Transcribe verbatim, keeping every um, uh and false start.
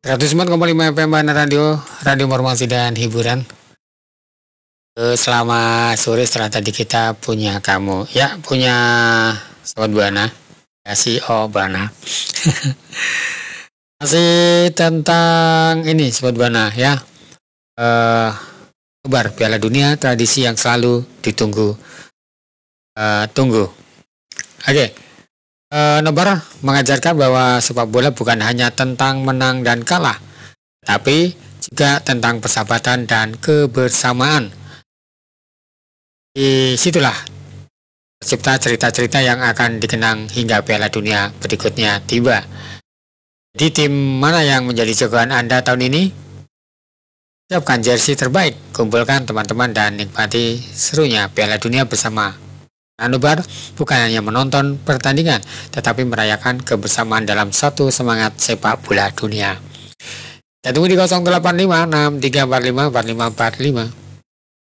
seratus empat koma lima F M Bana Radio, Radio Informasi dan Hiburan. Selamat sore, setelah tadi kita punya kamu, ya punya Sobat Bana, ya si O Bana. Masih tentang ini Sobat Bana ya, uh, kabar Piala Dunia, tradisi yang selalu ditunggu. Uh, tunggu. Oke. Okay. Uh, Nobar mengajarkan bahwa sepak bola bukan hanya tentang menang dan kalah, tapi juga tentang persahabatan dan kebersamaan. Di situlah tercipta cerita-cerita yang akan dikenang hingga Piala Dunia berikutnya tiba. Di tim mana yang menjadi jagoan Anda tahun ini? Siapkan jersey terbaik, kumpulkan teman-teman dan nikmati serunya Piala Dunia bersama. Nobar bukan hanya menonton pertandingan, tetapi merayakan kebersamaan dalam satu semangat sepak bola dunia. Kita tunggu di nol delapan lima enam tiga empat lima empat lima empat lima.